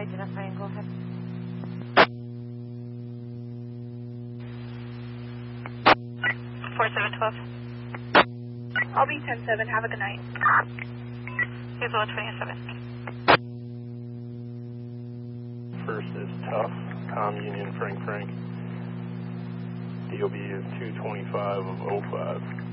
identifying, go ahead. 4712. I'll be 10-7. Have a good night. Hazel 27. First is Tough, Tom Union, Frank. DOB is 225 of 05.